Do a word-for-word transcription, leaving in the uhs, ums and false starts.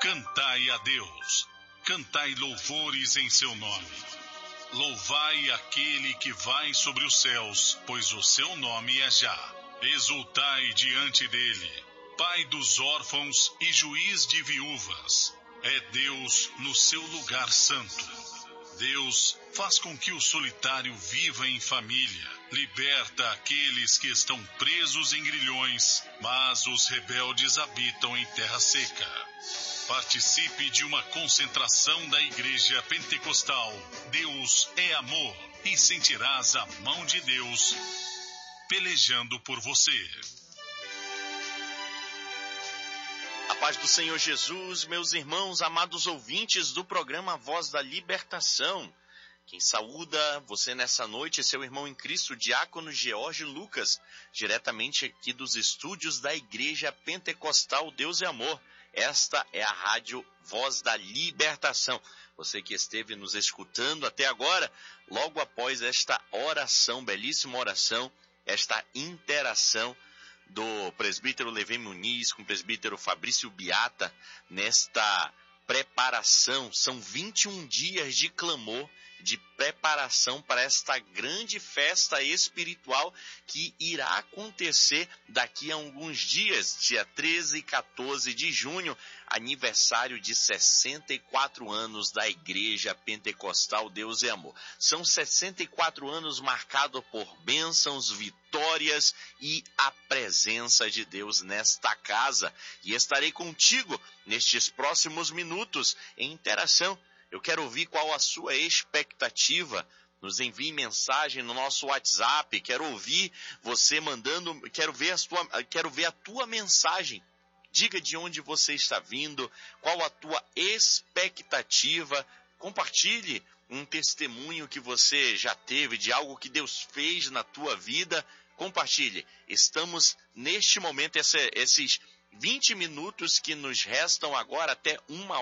Cantai a Deus, cantai louvores em seu nome. Louvai aquele que vai sobre os céus, pois o seu nome é Já. Exultai diante dele, Pai dos órfãos e juiz de viúvas. É Deus no seu lugar santo. Deus faz com que o solitário viva em família, liberta aqueles que estão presos em grilhões, mas os rebeldes habitam em terra seca. Participe de uma concentração da Igreja Pentecostal. Deus é amor e sentirás a mão de Deus pelejando por você. A paz do Senhor Jesus, meus irmãos, amados ouvintes do programa Voz da Libertação. Quem saúda você nessa noite é seu irmão em Cristo, Diácono George Lucas, diretamente aqui dos estúdios da Igreja Pentecostal Deus é Amor. Esta é a rádio Voz da Libertação. Você que esteve nos escutando até agora, logo após esta oração, belíssima oração, esta interação do presbítero Levem Muniz com o presbítero Fabrício Biata, nesta preparação, são vinte e um dias de clamor, de preparação para esta grande festa espiritual que irá acontecer daqui a alguns dias, dia treze e quatorze de junho, aniversário de sessenta e quatro anos da Igreja Pentecostal Deus é Amor. São sessenta e quatro anos marcados por bênçãos, vitórias e a presença de Deus nesta casa. E estarei contigo nestes próximos minutos em interação. Eu quero ouvir qual a sua expectativa. Nos envie mensagem no nosso WhatsApp. Quero ouvir você mandando, quero ver a sua, quero ver a tua mensagem. Diga de onde você está vindo, qual a tua expectativa. Compartilhe um testemunho que você já teve de algo que Deus fez na tua vida. Compartilhe. Estamos neste momento, esse, esses vinte minutos que nos restam agora até uma